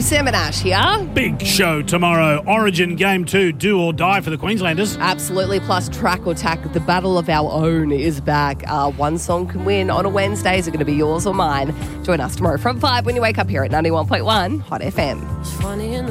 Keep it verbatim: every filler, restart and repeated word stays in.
Sam and Ash here. Big show tomorrow. Origin Game two, do or die for the Queenslanders. Absolutely. Plus Track or Tack, the battle of our own is back. Uh, one song can win on a Wednesday. Is it going to be yours or mine? Join us tomorrow from five when you wake up here at ninety-one point one Hot F M.